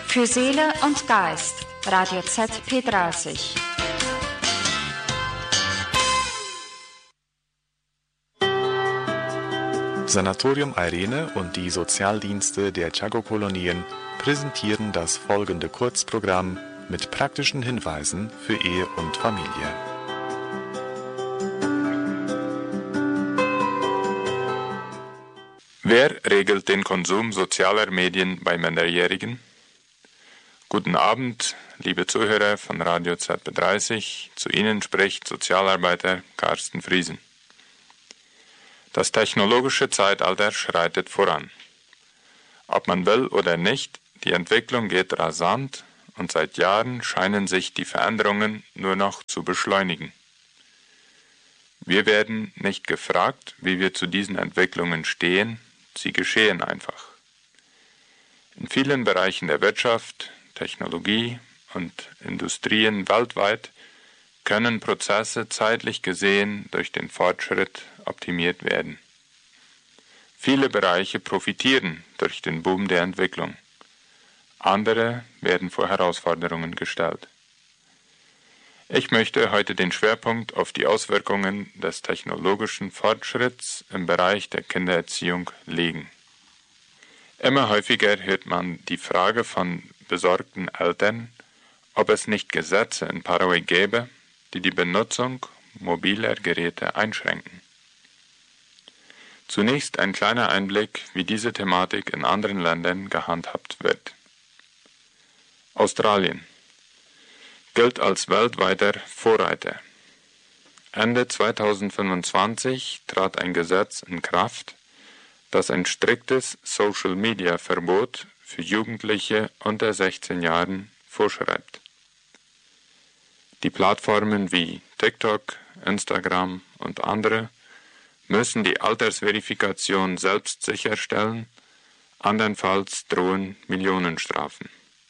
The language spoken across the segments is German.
Für Seele und Geist, Radio ZP30. Sanatorium Irene und die Sozialdienste der Chaco-Kolonien präsentieren das folgende Kurzprogramm mit praktischen Hinweisen für Ehe und Familie. Wer regelt den Konsum sozialer Medien bei Minderjährigen? Guten Abend, liebe Zuhörer von Radio ZP30. Zu Ihnen spricht Sozialarbeiter Carsten Friesen. Das technologische Zeitalter schreitet voran. Ob man will oder nicht, die Entwicklung geht rasant und seit Jahren scheinen sich die Veränderungen nur noch zu beschleunigen. Wir werden nicht gefragt, wie wir zu diesen Entwicklungen stehen, sie geschehen einfach. In vielen Bereichen der Wirtschaft, Technologie und Industrien weltweit können Prozesse zeitlich gesehen durch den Fortschritt optimiert werden. Viele Bereiche profitieren durch den Boom der Entwicklung. Andere werden vor Herausforderungen gestellt. Ich möchte heute den Schwerpunkt auf die Auswirkungen des technologischen Fortschritts im Bereich der Kindererziehung legen. Immer häufiger hört man die Frage von besorgten Eltern, ob es nicht Gesetze in Paraguay gäbe, die die Benutzung mobiler Geräte einschränken. Zunächst ein kleiner Einblick, wie diese Thematik in anderen Ländern gehandhabt wird. Australien gilt als weltweiter Vorreiter. Ende 2025 trat ein Gesetz in Kraft, das ein striktes Social-Media-Verbot für Jugendliche unter 16 Jahren vorschreibt. Die Plattformen wie TikTok, Instagram und andere müssen die Altersverifikation selbst sicherstellen, andernfalls drohen Millionenstrafen.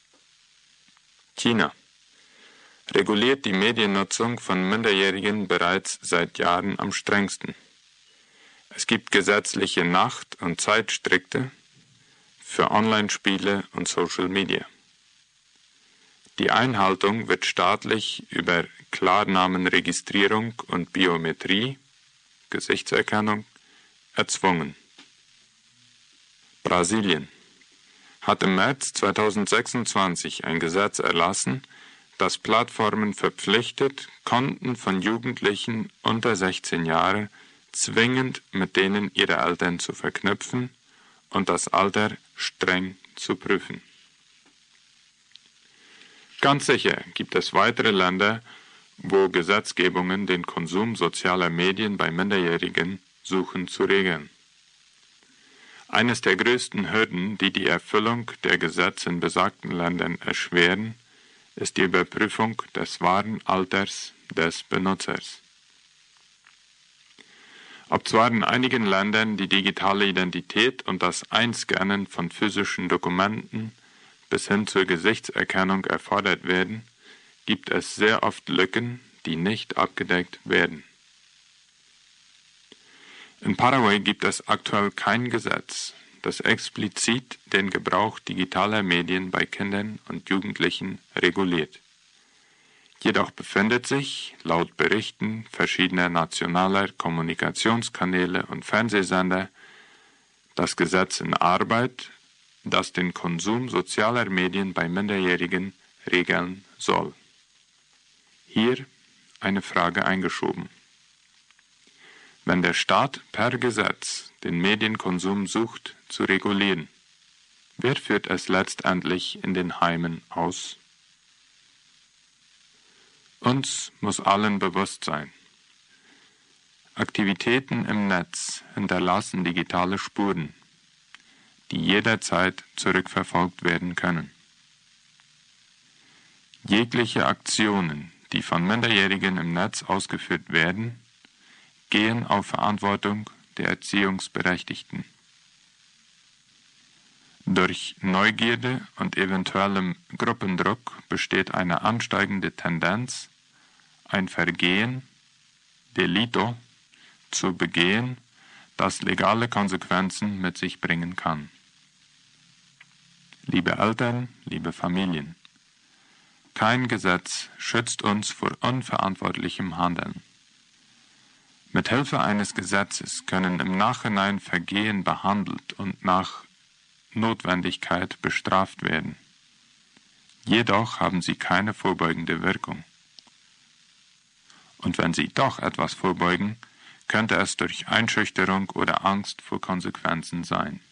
China reguliert die Mediennutzung von Minderjährigen bereits seit Jahren am strengsten. Es gibt gesetzliche Nacht- und Zeitstrikte für Online-Spiele und Social Media. Die Einhaltung wird staatlich über Klarnamenregistrierung und Biometrie, Gesichtserkennung, erzwungen. Brasilien hat im März 2026 ein Gesetz erlassen, das Plattformen verpflichtet, Konten von Jugendlichen unter 16 Jahren zwingend mit denen ihrer Eltern zu verknüpfen und das Alter streng zu prüfen. Ganz sicher gibt es weitere Länder, wo Gesetzgebungen den Konsum sozialer Medien bei Minderjährigen suchen zu regeln. Eines der größten Hürden, die die Erfüllung der Gesetze in besagten Ländern erschweren, ist die Überprüfung des wahren Alters des Benutzers. Ob zwar in einigen Ländern die digitale Identität und das Einscannen von physischen Dokumenten bis hin zur Gesichtserkennung erfordert werden, gibt es sehr oft Lücken, die nicht abgedeckt werden. In Paraguay gibt es aktuell kein Gesetz, das explizit den Gebrauch digitaler Medien bei Kindern und Jugendlichen reguliert. Jedoch befindet sich, laut Berichten verschiedener nationaler Kommunikationskanäle und Fernsehsender, das Gesetz in Arbeit, das den Konsum sozialer Medien bei Minderjährigen regeln soll. Hier eine Frage eingeschoben. Wenn der Staat per Gesetz den Medienkonsum sucht zu regulieren, wer führt es letztendlich in den Heimen aus? Uns muss allen bewusst sein, Aktivitäten im Netz hinterlassen digitale Spuren, die jederzeit zurückverfolgt werden können. Jegliche Aktionen, die von Minderjährigen im Netz ausgeführt werden, gehen auf Verantwortung der Erziehungsberechtigten. Durch Neugierde und eventuellem Gruppendruck besteht eine ansteigende Tendenz, ein Vergehen, Delito, zu begehen, das legale Konsequenzen mit sich bringen kann. Liebe Eltern, liebe Familien, kein Gesetz schützt uns vor unverantwortlichem Handeln. Mit Hilfe eines Gesetzes können im Nachhinein Vergehen behandelt und nach Notwendigkeit bestraft werden. Jedoch haben sie keine vorbeugende Wirkung. Und wenn sie doch etwas vorbeugen, könnte es durch Einschüchterung oder Angst vor Konsequenzen sein.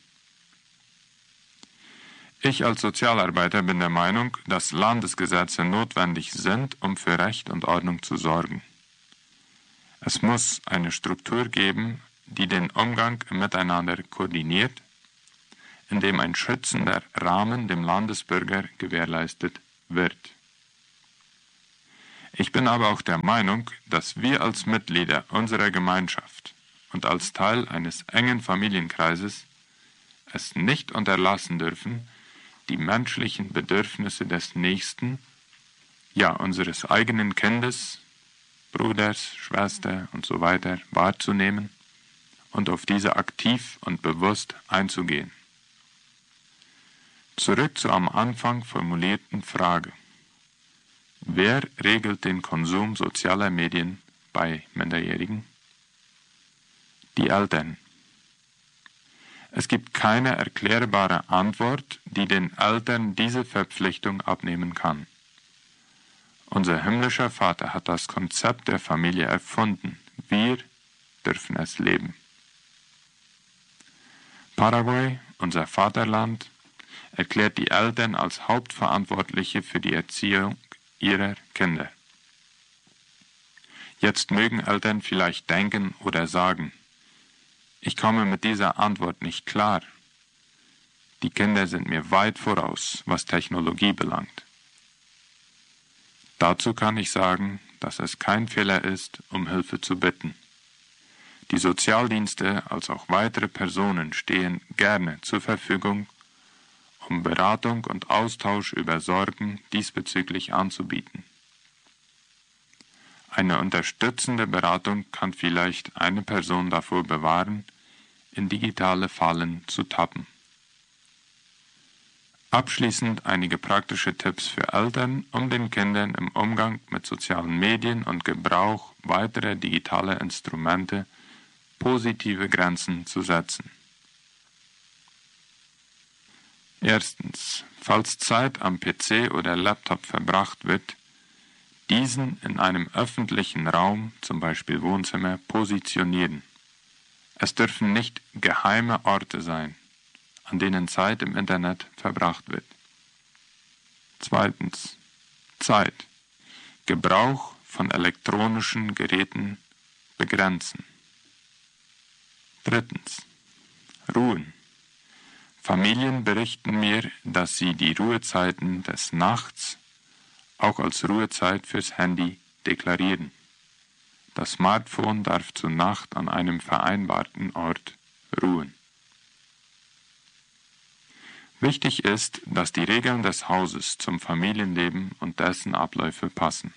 Ich als Sozialarbeiter bin der Meinung, dass Landesgesetze notwendig sind, um für Recht und Ordnung zu sorgen. Es muss eine Struktur geben, die den Umgang miteinander koordiniert, indem ein schützender Rahmen dem Landesbürger gewährleistet wird. Ich bin aber auch der Meinung, dass wir als Mitglieder unserer Gemeinschaft und als Teil eines engen Familienkreises es nicht unterlassen dürfen, die menschlichen Bedürfnisse des Nächsten, ja unseres eigenen Kindes, Bruders, Schwester und so weiter wahrzunehmen und auf diese aktiv und bewusst einzugehen. Zurück zur am Anfang formulierten Frage. Wer regelt den Konsum sozialer Medien bei Minderjährigen? Die Eltern. Es gibt keine erklärbare Antwort, die den Eltern diese Verpflichtung abnehmen kann. Unser himmlischer Vater hat das Konzept der Familie erfunden. Wir dürfen es leben. Paraguay, unser Vaterland, erklärt die Eltern als Hauptverantwortliche für die Erziehung ihrer Kinder. Jetzt mögen Eltern vielleicht denken oder sagen, ich komme mit dieser Antwort nicht klar. Die Kinder sind mir weit voraus, was Technologie belangt. Dazu kann ich sagen, dass es kein Fehler ist, um Hilfe zu bitten. Die Sozialdienste als auch weitere Personen stehen gerne zur Verfügung, um Beratung und Austausch über Sorgen diesbezüglich anzubieten. Eine unterstützende Beratung kann vielleicht eine Person davor bewahren, in digitale Fallen zu tappen. Abschließend einige praktische Tipps für Eltern, um den Kindern im Umgang mit sozialen Medien und Gebrauch weiterer digitaler Instrumente positive Grenzen zu setzen. Erstens, falls Zeit am PC oder Laptop verbracht wird, diesen in einem öffentlichen Raum, zum Beispiel Wohnzimmer, positionieren. Es dürfen nicht geheime Orte sein, an denen Zeit im Internet verbracht wird. Zweitens, Zeit. Gebrauch von elektronischen Geräten begrenzen. Drittens, Ruhen. Familien berichten mir, dass sie die Ruhezeiten des Nachts auch als Ruhezeit fürs Handy deklarieren. Das Smartphone darf zur Nacht an einem vereinbarten Ort ruhen. Wichtig ist, dass die Regeln des Hauses zum Familienleben und dessen Abläufe passen.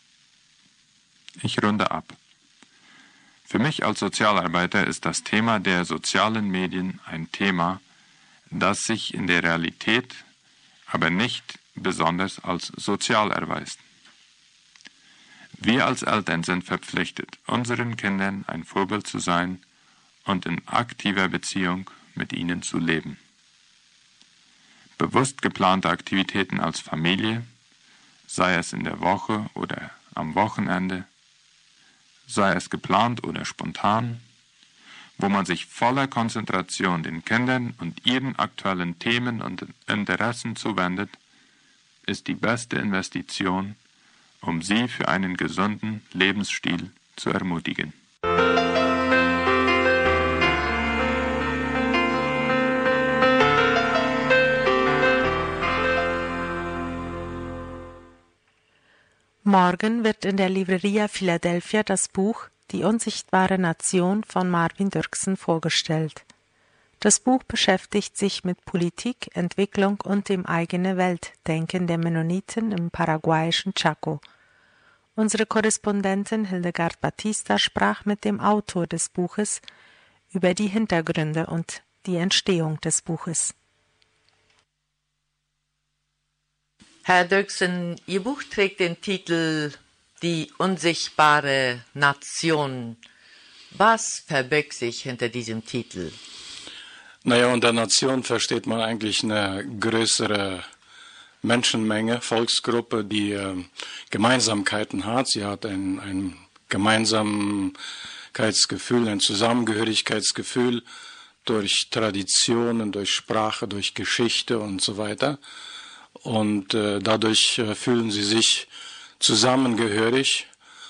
Ich runde ab. Für mich als Sozialarbeiter ist das Thema der sozialen Medien ein Thema, das sich in der Realität aber nicht besonders als sozial erweist. Wir als Eltern sind verpflichtet, unseren Kindern ein Vorbild zu sein und in aktiver Beziehung mit ihnen zu leben. Bewusst geplante Aktivitäten als Familie, sei es in der Woche oder am Wochenende, sei es geplant oder spontan, wo man sich voller Konzentration den Kindern und ihren aktuellen Themen und Interessen zuwendet, ist die beste Investition, um sie für einen gesunden Lebensstil zu ermutigen. Morgen wird in der Livreria Philadelphia das Buch »Die unsichtbare Nation« von Marvin Dirksen vorgestellt. Das Buch beschäftigt sich mit Politik, Entwicklung und dem eigenen Weltdenken der Mennoniten im paraguayischen Chaco. Unsere Korrespondentin Hildegard Batista sprach mit dem Autor des Buches über die Hintergründe und die Entstehung des Buches. Herr Dirksen, Ihr Buch trägt den Titel Die unsichtbare Nation. Was verbirgt sich hinter diesem Titel? Naja, unter Nation versteht man eigentlich eine größere Menschenmenge, Volksgruppe, die Gemeinsamkeiten hat. Sie hat ein Gemeinsamkeitsgefühl, ein Zusammengehörigkeitsgefühl durch Traditionen, durch Sprache, durch Geschichte und so weiter. Und dadurch fühlen sie sich zusammengehörig.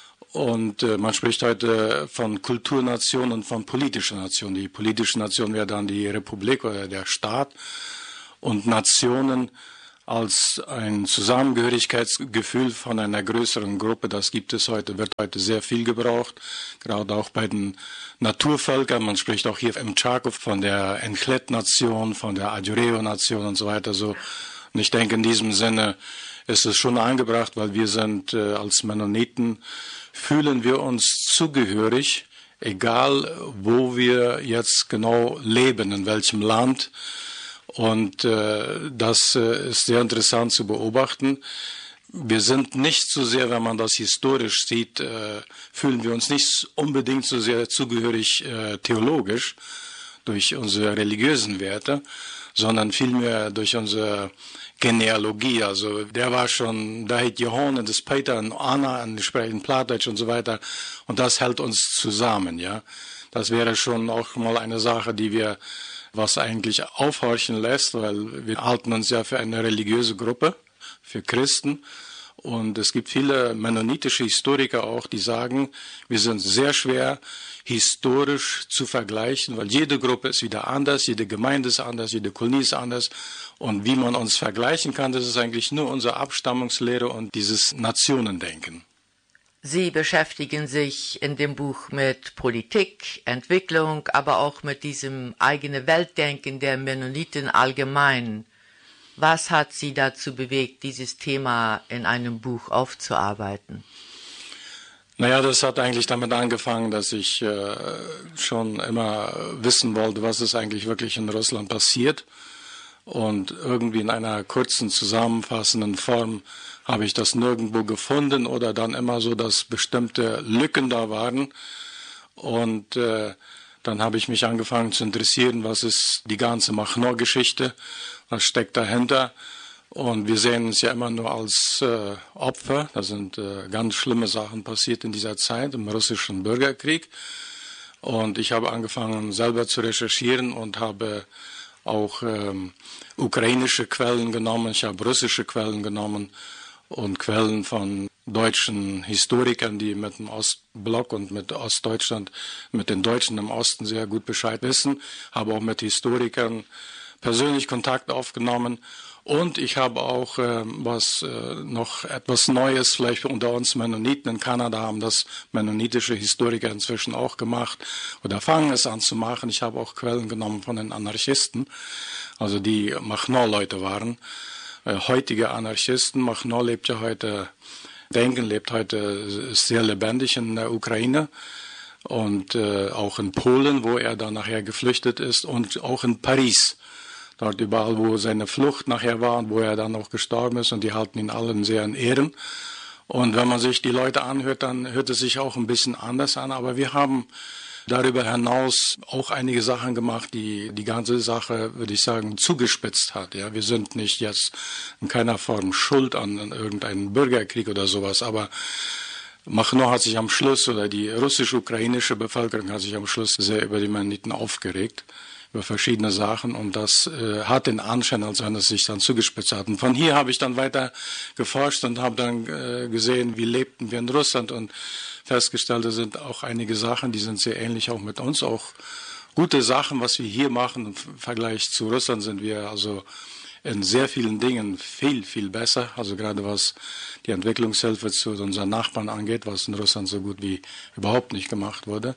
Und man spricht heute von Kulturnation und von politischer Nation. Die politische Nation wäre dann die Republik oder der Staat. Und Nationen als ein Zusammengehörigkeitsgefühl von einer größeren Gruppe, das gibt es heute, wird heute sehr viel gebraucht, gerade auch bei den Naturvölkern. Man spricht auch hier im Chaco von der Enclet-Nation, von der Adjureo-Nation und so weiter. So. Und ich denke, in diesem Sinne ist es schon angebracht, weil wir sind als Mennoniten, fühlen wir uns zugehörig, egal wo wir jetzt genau leben, in welchem Land. Und das ist sehr interessant zu beobachten. Wir sind nicht so sehr, wenn man das historisch sieht, fühlen wir uns nicht unbedingt so sehr zugehörig theologisch durch unsere religiösen Werte, sondern vielmehr durch unsere Genealogie. Also der war schon, da hat Johann und das Peter und Anna und die sprechen Plattdeutsch und so weiter. Und das hält uns zusammen, ja. Das wäre schon auch mal eine Sache, die wir, was eigentlich aufhorchen lässt, weil wir halten uns ja für eine religiöse Gruppe, für Christen. Und es gibt viele mennonitische Historiker auch, die sagen, wir sind sehr schwer historisch zu vergleichen, weil jede Gruppe ist wieder anders, jede Gemeinde ist anders, jede Kolonie ist anders. Und wie man uns vergleichen kann, das ist eigentlich nur unsere Abstammungslehre und dieses Nationendenken. Sie beschäftigen sich in dem Buch mit Politik, Entwicklung, aber auch mit diesem eigenen Weltdenken der Mennoniten allgemein. Was hat Sie dazu bewegt, dieses Thema in einem Buch aufzuarbeiten? Naja, das hat eigentlich damit angefangen, dass ich schon immer wissen wollte, was ist eigentlich wirklich in Russland passiert. Und irgendwie in einer kurzen, zusammenfassenden Form habe ich das nirgendwo gefunden oder dann immer so, dass bestimmte Lücken da waren. Und dann habe ich mich angefangen zu interessieren, was ist die ganze Machno-Geschichte, was steckt dahinter. Und wir sehen uns ja immer nur als Opfer. Da sind ganz schlimme Sachen passiert in dieser Zeit im russischen Bürgerkrieg. Und ich habe angefangen selber zu recherchieren und habe auch ukrainische Quellen genommen, ich habe russische Quellen genommen und Quellen von deutschen Historikern, die mit dem Ostblock und mit Ostdeutschland, mit den Deutschen im Osten sehr gut Bescheid wissen, habe auch mit Historikern persönlich Kontakt aufgenommen. Und ich habe auch noch etwas Neues, vielleicht unter uns Mennoniten in Kanada haben das mennonitische Historiker inzwischen auch gemacht oder fangen es an zu machen. Ich habe auch Quellen genommen von den Anarchisten, also die Machno-Leute waren, heutige Anarchisten. Machno lebt ja heute, lebt heute sehr lebendig in der Ukraine und auch in Polen, wo er dann nachher geflüchtet ist und auch in Paris. Dort überall, wo seine Flucht nachher war und wo er dann auch gestorben ist und die halten ihn allen sehr in Ehren. Und wenn man sich die Leute anhört, dann hört es sich auch ein bisschen anders an. Aber wir haben darüber hinaus auch einige Sachen gemacht, die die ganze Sache, würde ich sagen, zugespitzt hat. Ja, wir sind nicht jetzt in keiner Form schuld an irgendeinen Bürgerkrieg oder sowas, aber Machno hat sich am Schluss, oder die russisch-ukrainische Bevölkerung hat sich am Schluss sehr über die Mennoniten aufgeregt, über verschiedene Sachen, und das hat den Anschein, als wenn es sich dann zugespitzt hat. Und von hier habe ich dann weiter geforscht und habe dann gesehen, wie lebten wir in Russland und festgestellt, da sind auch einige Sachen, die sind sehr ähnlich auch mit uns, auch gute Sachen, was wir hier machen. Im Vergleich zu Russland sind wir also in sehr vielen Dingen viel, viel besser, also gerade was die Entwicklungshilfe zu unseren Nachbarn angeht, was in Russland so gut wie überhaupt nicht gemacht wurde.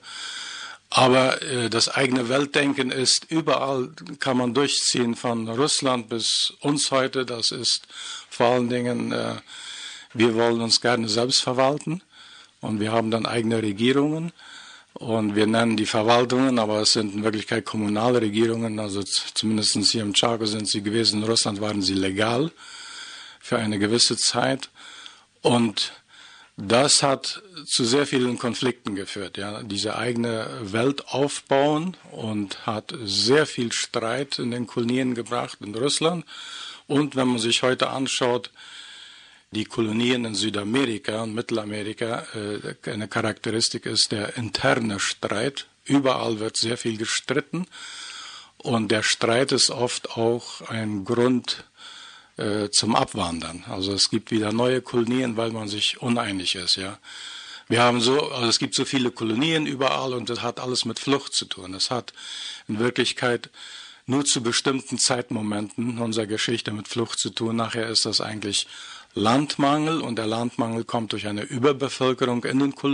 Aber das eigene Weltdenken ist überall, kann man durchziehen, von Russland bis uns heute. Das ist vor allen Dingen, wir wollen uns gerne selbst verwalten und wir haben dann eigene Regierungen und wir nennen die Verwaltungen, aber es sind in Wirklichkeit kommunale Regierungen, also zumindest hier im Chaco sind sie gewesen, in Russland waren sie legal. für eine gewisse Zeit. Und das hat zu sehr vielen Konflikten geführt, ja, diese eigene Welt aufbauen, und hat sehr viel Streit in den Kolonien gebracht in Russland. Und wenn man sich heute anschaut, die Kolonien in Südamerika und Mittelamerika, eine Charakteristik ist der interne Streit. Überall wird sehr viel gestritten, und der Streit ist oft auch ein Grund zum Abwandern. Also es gibt wieder neue Kolonien, weil man sich uneinig ist, ja. Es gibt so viele Kolonien überall, und das hat alles mit Flucht zu tun. Das hat in Wirklichkeit nur zu bestimmten Zeitmomenten unserer Geschichte mit Flucht zu tun. Nachher ist das eigentlich Landmangel, und der Landmangel kommt durch eine Überbevölkerung in den Kolonien.